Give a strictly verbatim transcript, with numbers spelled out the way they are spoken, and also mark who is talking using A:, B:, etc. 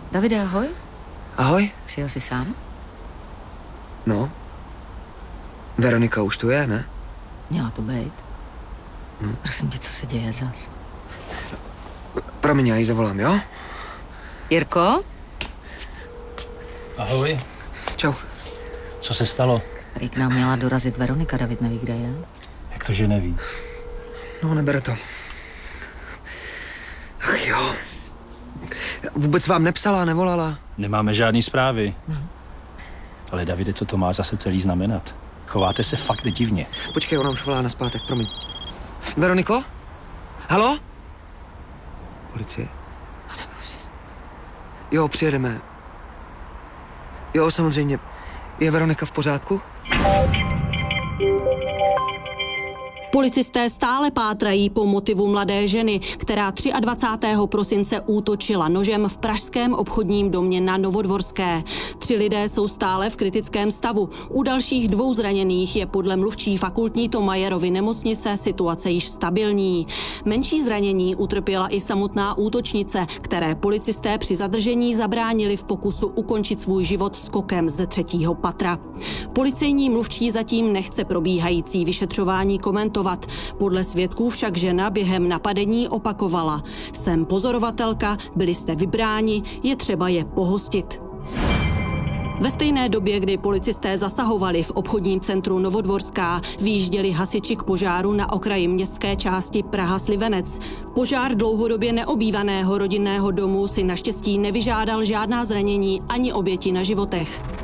A: Davide, ahoj.
B: Ahoj.
A: Přijel jsi sám?
B: No. Veronika už tu je, ne?
A: Měla to být.
B: Hm.
A: Prosím tě, co se děje zas?
B: Promiň, já ji zavolám, jo?
A: Jirko?
C: Ahoj.
B: Čau.
C: Co se stalo?
A: Tady k nám měla dorazit Veronika, David neví, kde je.
C: Jak to, že neví?
B: No, nebere to. Ach jo. Vůbec vám nepsala, nevolala?
C: Nemáme žádný zprávy.
A: No.
C: Ale Davide, co to má zase celý znamenat? Chováte se fakt divně.
B: Počkej, ona už volá nazpátek, promiň. Veroniko? Halo? Policie?
A: Panebože.
B: Jo, přijedeme. Jo, samozřejmě. Je Veronika v pořádku?
D: Policisté stále pátrají po motivu mladé ženy, která dvacátého třetího prosince útočila nožem v pražském obchodním domě na Novodvorské. Tři lidé jsou stále v kritickém stavu. U dalších dvou zraněných je podle mluvčí fakultní Thomayerovy nemocnice situace již stabilní. Menší zranění utrpěla i samotná útočnice, které policisté při zadržení zabránili v pokusu ukončit svůj život skokem ze třetího patra. Policejní mluvčí zatím nechce probíhající vyšetřování komentovat. Podle svědků však žena během napadení opakovala: jsem pozorovatelka, byli jste vybráni, je třeba je pohostit. Ve stejné době, kdy policisté zasahovali v obchodním centru Novodvorská, vyjížděli hasiči k požáru na okraji městské části Praha-Slivenec. Požár dlouhodobě neobývaného rodinného domu si naštěstí nevyžádal žádná zranění ani oběti na životech.